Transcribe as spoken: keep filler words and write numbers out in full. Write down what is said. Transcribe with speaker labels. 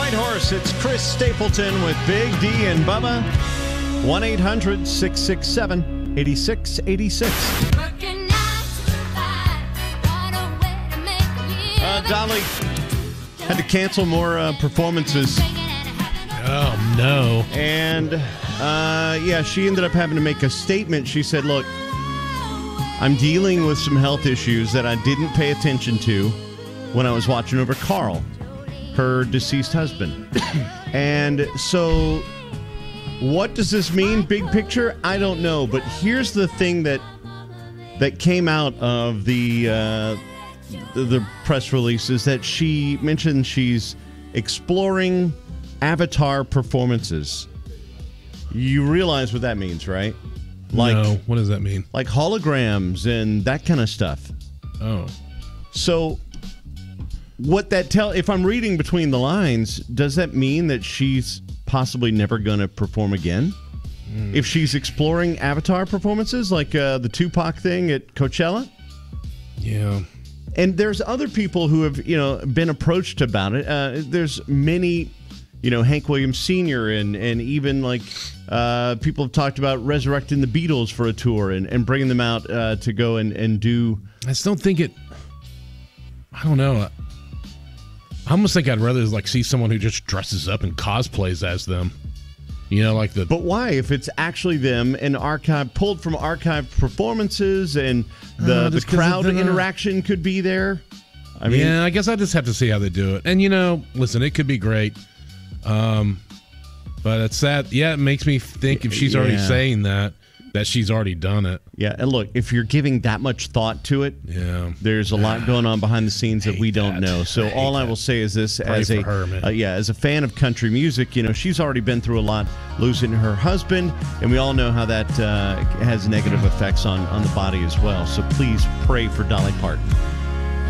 Speaker 1: White Horse, it's Chris Stapleton with Big D and Bubba. one eight hundred six six seven eight six eight six. Uh, Dolly had to cancel more uh, performances.
Speaker 2: Oh, no.
Speaker 1: And, uh, yeah, she ended up having to make a statement. She said, look, I'm dealing with some health issues that I didn't pay attention to when I was watching over Carl, her deceased husband. And so what does this mean, big picture? I don't know. But here's the thing that that came out of the, uh, the, the press release is that she mentioned she's exploring avatar performances. You realize what that means, right? Like,
Speaker 2: no. What does that mean?
Speaker 1: Like holograms and that kind of stuff.
Speaker 2: Oh.
Speaker 1: So what that tell if I'm reading between the lines, does that mean that she's possibly never going to perform again? Mm. If she's exploring avatar performances like uh, the Tupac thing at Coachella?
Speaker 2: Yeah.
Speaker 1: And there's other people who have, you know, been approached about it. Uh, there's many, you know, Hank Williams Senior and and even like uh, people have talked about resurrecting the Beatles for a tour and, and bringing them out uh, to go and, and do.
Speaker 2: I just don't think it. I don't know. I almost think I'd rather like see someone who just dresses up and cosplays as them. You know, like the.
Speaker 1: But why? If it's actually them and archive pulled from archived performances and the,
Speaker 2: uh,
Speaker 1: the crowd
Speaker 2: the, uh,
Speaker 1: interaction could be there. I mean,
Speaker 2: yeah, I guess I just have to see how they do it. And you know, listen, it could be great. Um, but it's sad. Yeah, it makes me think if she's
Speaker 1: yeah.
Speaker 2: already saying that, that she's already done it.
Speaker 1: Yeah, and look, if you're giving that much thought to it,
Speaker 2: yeah,
Speaker 1: there's a lot going on behind the scenes that we don't
Speaker 2: that.
Speaker 1: know. So
Speaker 2: I
Speaker 1: all I
Speaker 2: that.
Speaker 1: will say is this:
Speaker 2: Pray
Speaker 1: as
Speaker 2: for
Speaker 1: a
Speaker 2: her, man.
Speaker 1: Uh, yeah, as a fan of country music, you know, she's already been through a lot, losing her husband, and we all know how that uh, has negative effects on on the body as well. So please pray for Dolly Parton.